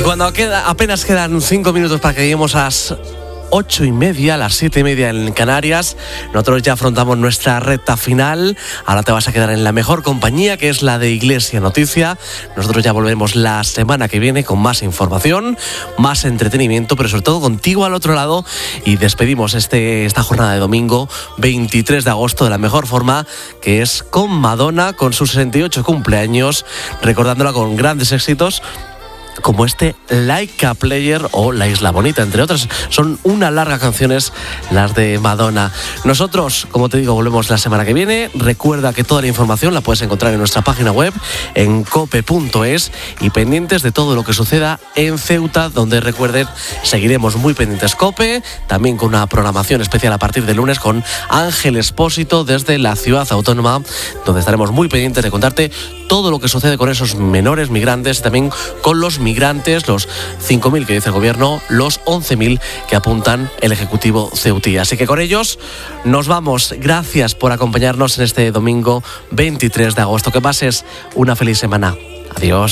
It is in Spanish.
cuando apenas quedan 5 minutos para que lleguemos a las 8:30, a las 7:30 en Canarias, nosotros ya afrontamos nuestra recta final. Ahora te vas a quedar en la mejor compañía, que es la de Iglesia Noticia. Nosotros ya volvemos la semana que viene con más información, más entretenimiento, pero sobre todo contigo al otro lado. Y despedimos esta jornada de domingo 23 de agosto de la mejor forma, que es con Madonna, con sus 68 cumpleaños, recordándola con grandes éxitos como Like a Player o La Isla Bonita, entre otras. Son una larga canciones las de Madonna. Nosotros, como te digo, volvemos la semana que viene. Recuerda que toda la información la puedes encontrar en nuestra página web, en cope.es, y pendientes de todo lo que suceda en Ceuta, donde recuerden, seguiremos muy pendientes Cope, también con una programación especial a partir de lunes con Ángel Expósito desde la ciudad autónoma, donde estaremos muy pendientes de contarte todo lo que sucede con esos menores migrantes, también con los migrantes, los 5.000 que dice el gobierno, los 11.000 que apuntan el Ejecutivo ceutí. Así que con ellos nos vamos. Gracias por acompañarnos en este domingo 23 de agosto. Que pases una feliz semana. Adiós.